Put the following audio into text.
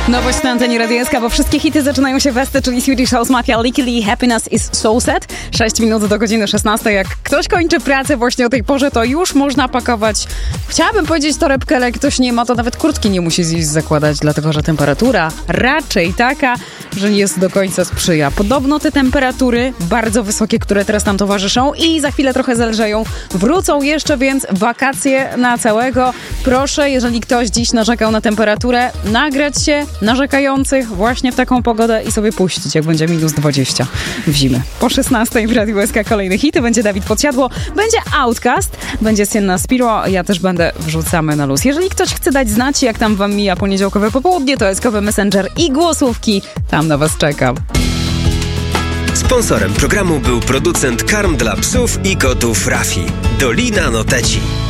Nowość na antenie Radia SK, bo wszystkie hity zaczynają się westy, czyli Swedish House Mafia, Lickily, Happiness is so sad. 6 minut do godziny 16. Jak ktoś kończy pracę właśnie o tej porze, to już można pakować, chciałabym powiedzieć torebkę, ale jak ktoś nie ma, to nawet kurtki nie musi dziś zakładać, dlatego że temperatura raczej taka, że nie jest do końca sprzyja. Podobno te temperatury bardzo wysokie, które teraz nam towarzyszą i za chwilę trochę zelżeją, wrócą jeszcze, więc wakacje na całego. Proszę, jeżeli ktoś dziś narzekał na temperaturę, nagrać się narzekających właśnie w taką pogodę i sobie puścić, jak będzie minus 20 w zimę. Po 16 w Radiu SK kolejne hity, będzie Dawid Podsiadło, będzie Outcast, będzie Sienna Spiro, ja też będę wrzucamy na luz. Jeżeli ktoś chce dać znać, jak tam wam mija poniedziałkowe popołudnie, to SKowy Messenger i głosówki, tam na was czekam. Sponsorem programu był producent karm dla psów i kotów Rafi, Dolina Noteci.